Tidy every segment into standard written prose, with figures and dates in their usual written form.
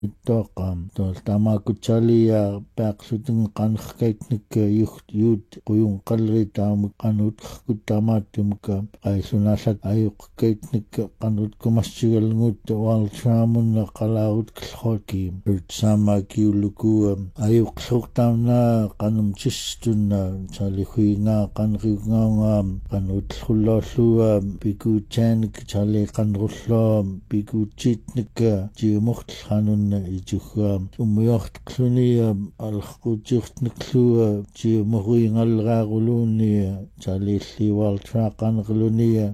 Toqam tol tamakutsalia paqsutin qanqaitnik yut quyun qalri taamuk qanut kutamatumka qaisunalat ayuqqaitnik qanut kumassigalngut walsaamunna qalaut qlhoki sama kiuluku ayuqqluqtamna qanumtisstunna salihuinga qanriunga qanut khullollu pikuchanik sali qanrullo pikuchitnik jimuht qanun ijuga umyort alqutirtniklu ji muhuingalraaguluni salilli waltraqangluni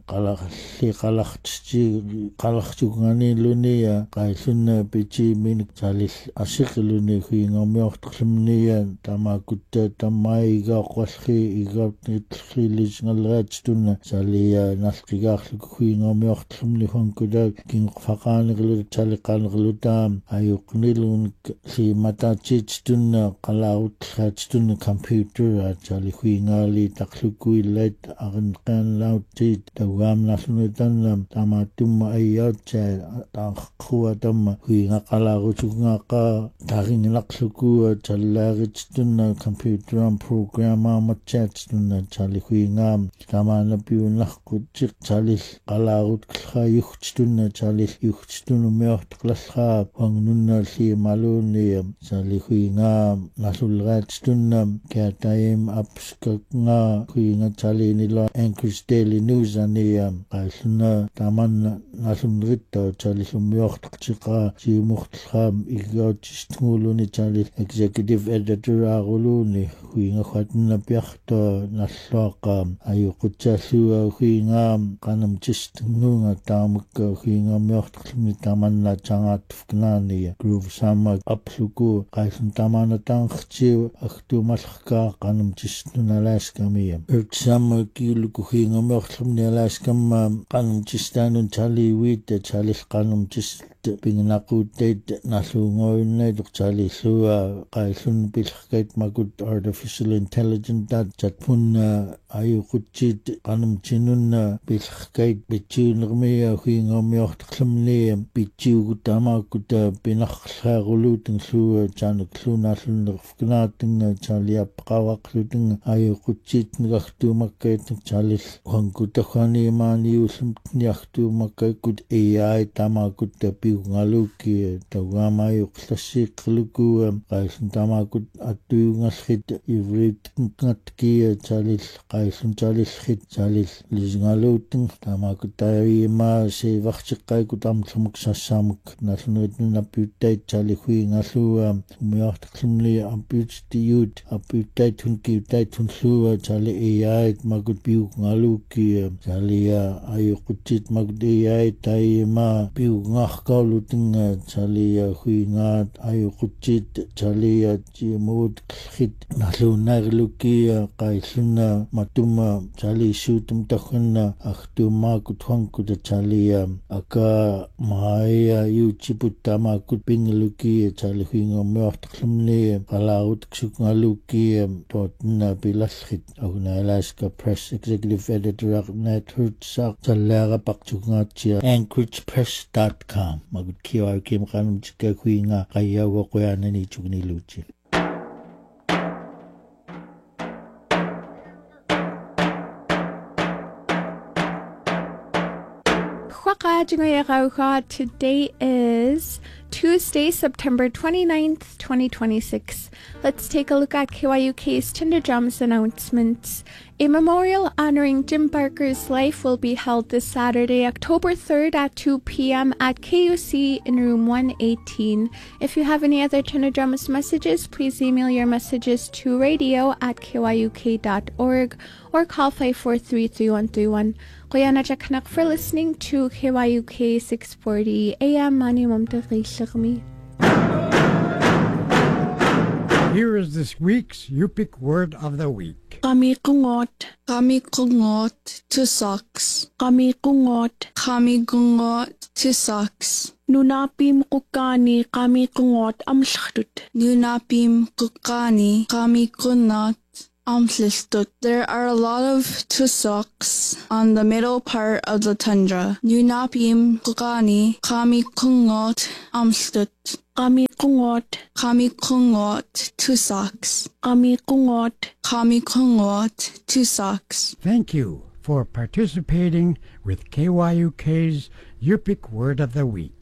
qalaqtungani qailunna pichi min salil asiqluni huingomyortlumni tamakutta tamaiga qolli igapnitlilisngalraatstuna salia nalqigaarluku huingomyortlumni honkuda kinqfaqaaniglu saliqaanigluta ayuqnilun si matachitstuna qalautlatstuna computer sali huingali taqlukuillat arnqanlautit tawaamnarlunutanna tamatumma ayyaatsa taaqquwa tamma huinga qalaarutugnaaqa taringnaqluku tallaaritstuna computer programma matchatstuna sali huinga tamanapiunarquttiq salil qalaarutkallayugtstuna salil yugtstuna miortqlallaa wangnunna li maluni salihuinga nasulraatstuna kiataim apskaknga huinga salinila Anchorage Daily News ania qailluna tamanna nasunritta salilummiortqtiqa siumuqtlqa igautistnguluni salil executive editor aaquluni huinga khatna piarta nalluaqa ayuqutsalluga huinga qanamtistngunga taamukka huinga miortqlumni tamanna changaatfknaani groove sama apluku qailun tamana tanqchi aktumalqa qanamtistnunalaaskamia sama kiluku huinga miortlumni alaaskamma qanamtistanun chaliwit chalil qanamtist pingnaquttait nalluungoinnailuq chalillua qaillun pilqkait makut artificial intelligence chatpunna ayuqutsit qanamtinunna pilqkait pitsuunermia huingamiortqlumni pitsuugutamakuta pinarqlaaruluutinglua chanuklunaallunerfknaatinga chaliapqawaqlutinga ayuqutsit nigartuumakkaitnik chalil huankutakhaniimaaniullumtniartuumakkaikut AI tamakutta piungaluki tawaamayuqlassiiqluku qaillun tamakut attuungallit ivritngatki chalil qaillun chalillit chalil lisngaluutin tamakut taima siivartiqqaikut amtlumuk sassamuk nallunuitnappiuttait chalihuingallua umiortqlumni appiutstiyut appiuttait hunkiuttait hunllua chali AI makut piungaluki chalia ayuqutsit makut AI taima piungarqaulutinga chalia huingaat ayuqutsit chalia chimuutqllit nalluunaarluki qailluna matuma chali suutum takhunna artuumaakut huankuta chalia aka maaya yuuchiputtaamaakut pingaluki chali huingamiortqlumni qalaarutksugngaluki tootna pilallit Aguna-Alaska Press Executive Editor Nat Hertzak Tallaarapaqtugaatsia anchoragepress.com magut kiwakim qanumtikka huinga qayyauga qoyanani chugniluuti Today is Tuesday, September 29th, 2026. Let's take a look at KYUK's Tinder Drums announcements. A memorial honoring Jim Barker's life will be held this Saturday, October 3rd at 2 p.m. at KUC in room 118. If you have any other Tinder Drums messages, please email your messages to radio@kyuk.org or call 543-3131. Quyana Jakanak for listening to KYUK 640 AM. Mani Mamtaqi. Here is this week's Yupik Word of the Week. Kami kungot to socks. Kami kungot to socks. Nunapim kukani kami kungot amshtut. Nunapim kukani kami kunot Amslistut. There are a lot of tusoks on the middle part of the tundra. Nunapim kukani kami kungot amstut. Kami kungot. Kami kungot tusoks. Kami kungot. Kami kungot tusoks. Thank you for participating with KYUK's Yupik Word of the Week.